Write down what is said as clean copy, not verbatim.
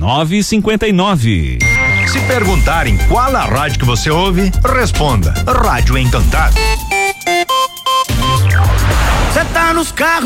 959. Se perguntarem qual a rádio que você ouve, responda: Rádio Encantado. Cê tá nos carros